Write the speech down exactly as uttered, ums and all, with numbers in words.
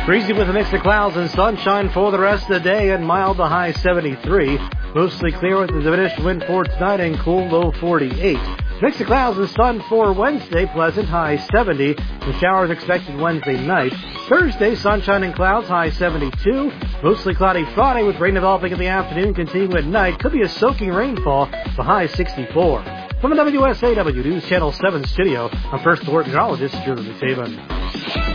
Breezy with a mix of clouds and sunshine for the rest of the day and mild to high seventy-three. Mostly clear with a diminished wind for tonight and cool low forty-eight. Mix of clouds and sun for Wednesday, pleasant high seventy. The showers expected Wednesday night. Thursday, sunshine and clouds, high seventy-two. Mostly cloudy Friday with rain developing in the afternoon, continuing at night. Could be a soaking rainfall, the high sixty-four. From the W S A W News Channel seven studio, I'm First Alert Meteorologist Drew Taven.